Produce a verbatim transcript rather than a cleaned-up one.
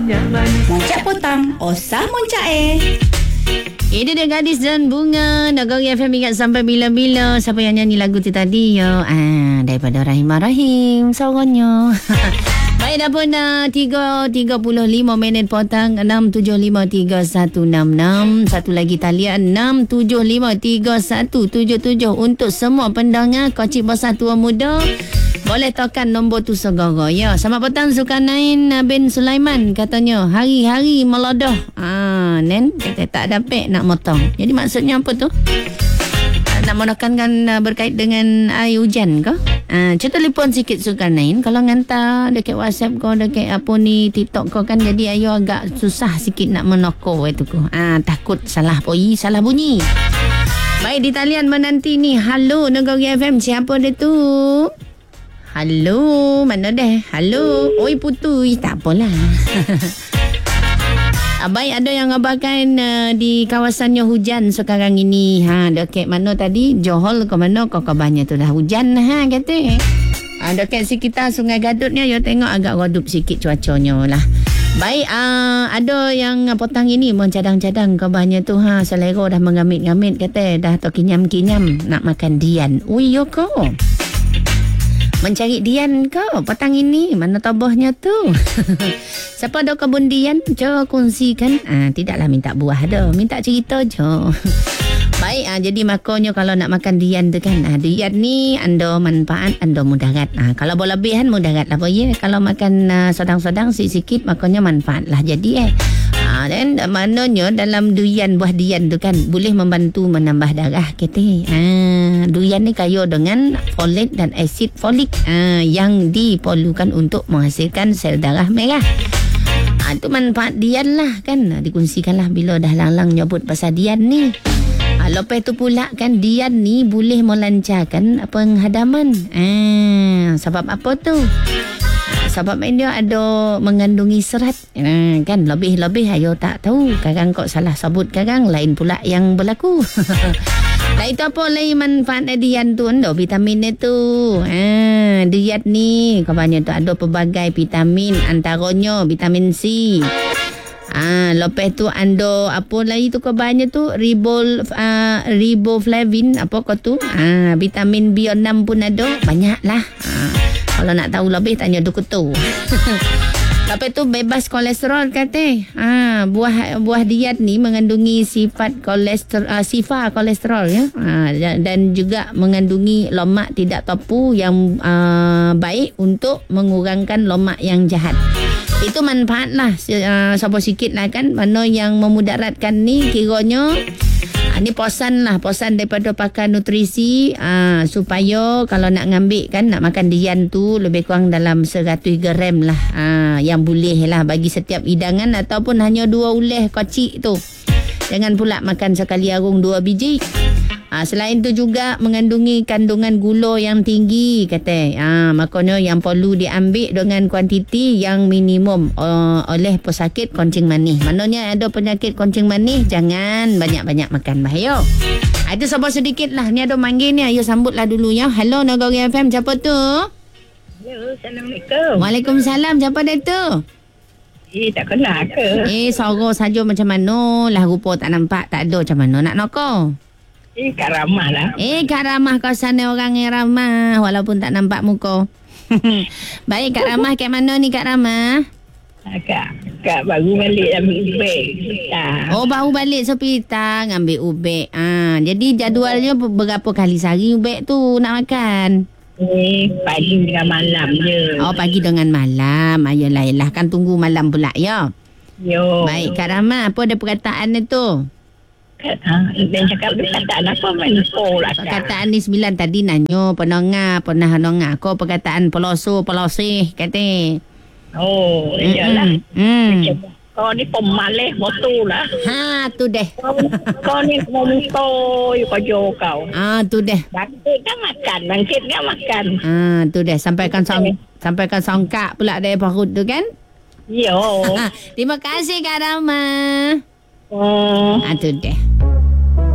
Moncak Potang, Osah Moncak eh. Ini dia Gadis dan Bunga. Nagari F M ingat sampai bila-bila. Siapa yang nyanyi lagu tu tadi yo? Ah, daripada Rahimah Rahim Soronyo. Baik, dah pun uh, tiga tiga puluh lima minit potang. Enam tujuh lima tiga satu enam enam. Satu lagi talian enam tujuh lima tiga satu tujuh tujuh. Untuk semua pendengar Kocik Besar Tua Muda, boleh tekan nombor tu segera ya. Selamat petang Zulkarnain bin Sulaiman. Katanya hari-hari melodoh. Ah, nen kata tak dapat nak motong. Jadi maksudnya apa tu? Nak menekankan berkait dengan air hujan ke? Ah, cuba telefon sikit Zulkarnain. Kalau ngantar dekat WhatsApp kau, dekat apa ni TikTok kau kan, jadi ayo agak susah sikit nak menokor itu ko. Ah, takut salah poi, salah bunyi. Baik, di talian menanti ni. Halo Negeri F M, siapa dia tu? Halo, mana dah? Halo. Oi putu, tak apalah. Baik, ada yang ngabarkan uh, di kawasannya hujan sekarang ini. Ha, dekat mana tadi? Johor ke mana? Kau kabarnya tu dah hujan ha kata. Ha, dekat sekitar Sungai Gadut ni, you tengok agak redup sikit cuacanya lah. Baik, uh, ada yang petang ini mencadang-cadang kabarnya tu ha, selera dah mengamit-ngamit kata, dah tu kinyam-kinyam nak makan dian. Ui yo ko. Mencari dian kau petang ini. Mana tabahnya tu? Siapa ada kebun dian? Cuba kongsikan. Ah, tidaklah minta buah dah. Minta cerita je. Baik, ah, jadi makanya kalau nak makan dian tu kan. Ah, dian ni anda manfaat, anda mudarat. Ah, kalau berlebihan mudarat lah. Ya? Kalau makan ah, sedang-sedang sikit-sikit, makanya manfaat lah jadi eh. Ah, dan maknanya dalam durian, buah dian tu kan boleh membantu menambah darah kita. Ah, durian ni kaya dengan folat dan asid folik ah, yang diperlukan untuk menghasilkan sel darah merah. Ah, tu manfaat dian lah kan. Dikongsikan lah bila dah lang-lang nyebut pasal dian ni. Ah, lepas tu pula kan dian ni boleh melancarkan penghadaman. Ah, sebab apa tu? Sebab dia ada mengandungi serat. Ha, kan lebih-lebih ayo tak tahu. Kadang kok salah sebut, kadang lain pula yang berlaku. Lah itu apa lain manfaat dian tu? Ada vitamin itu. Ha, dian ni kabarnya tu ada pelbagai vitamin, antaranya vitamin C. Ah, lepas tu ando apa lagi tu kabarnya tu ribol uh, riboflavin apa kau tu? Ah, vitamin B enam pun ada, banyaklah. Ah, kalau nak tahu lebih tanya doktor. Lepas tu bebas kolesterol kata. Ha, buah buah dian ni mengandungi sifat kolesterol, uh, sifar kolesterol ya. Ha, dan juga mengandungi lemak tidak tofu yang uh, baik untuk mengurangkan lemak yang jahat. Itu manfaat lah. Uh, Siapa sikit lah kan. Mana yang memudaratkan ni kiranya. Ha, ni posan lah. Posan daripada pakar nutrisi. Ha, supaya kalau nak ngambil kan, nak makan dian tu lebih kurang dalam seratus gram lah. Ha, yang boleh lah bagi setiap hidangan. Ataupun hanya dua uleh kocik tu. Jangan pula makan sekali arung dua biji. Ha, selain tu juga mengandungi kandungan gula yang tinggi kata. Ha, makanya yang perlu diambil dengan kuantiti yang minimum uh, oleh pesakit kencing manis. Maknanya ada penyakit kencing manis, jangan banyak-banyak makan, bahaya. Ha, itu sabar sedikit lah. Ni ada manggil ni, ayo sambutlah dulu ya. Hello Negeri F M, siapa tu? Hello, Assalamualaikum. Waalaikumsalam, siapa dia tu? Eh, tak kenal ke? Eh, suara saja macam mana lah, rupa tak nampak, tak ada macam mana nak nokor. Eh, Kak Ramah lah. Eh, Kak Ramah, kau sana orang yang ramah walaupun tak nampak muka. Baik, Kak Ramah, kat mana ni Kak Ramah? Kak, Kak baru balik ambil ubek. Oh, baru balik sepitang ambil ubek. Ah, jadi jadualnya berapa kali sehari ubek tu nak makan? Eh, pagi dengan malam je. Oh, pagi dengan malam. Ayolah, ayolah. Kan tunggu malam pula, ya? Yo. Baik, Kak Ramah, apa ada perkataan tu? Ha, dan cakap perkataan apa menpo lah. Perkataan ni sembilan tadi nanya pendengar, pernah dengar kau perkataan peloso, pelosih kata. Oh, iyalah. Hmm. Kau ni pemalih motor lah. Ha, tu deh. Kau, kau ni motor kerja kau. Ah, tu deh. Bangkit kan makan, bangkit kan makan. Ah, tu deh. Sampaikan song, sampaikan songkak pula dari perut tu kan? Yo. Terima kasih Kak Rama. Oh. Ah, tu deh.